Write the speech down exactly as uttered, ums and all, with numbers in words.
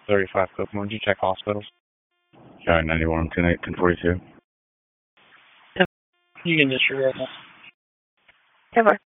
thirty-five Copeland. Did you check hospitals? County ninety-one, ten eight, ten forty-two. You can disregard that. ten four.